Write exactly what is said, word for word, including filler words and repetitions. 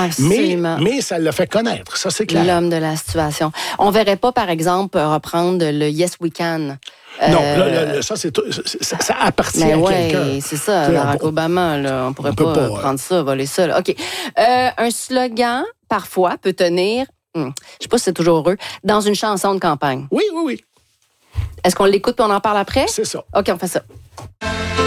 Absolument. Mais, mais ça l'a fait connaître, ça c'est clair. L'homme de la situation. On verrait pas, par exemple, reprendre le Yes We Can. Non, Euh, là, là, là, ça, c'est, ça, ça appartient mais à ouais, quelqu'un. c'est ça, T'sais, Barack on- Obama, là, on pourrait on peut pas, pas, prendre ça, voler ça. Là. OK. Euh, un slogan, parfois, peut tenir, hmm, je sais pas si c'est toujours heureux, dans une chanson de campagne. Oui, oui, oui. Est-ce qu'on l'écoute puis on en parle après? C'est ça. OK, on fait ça.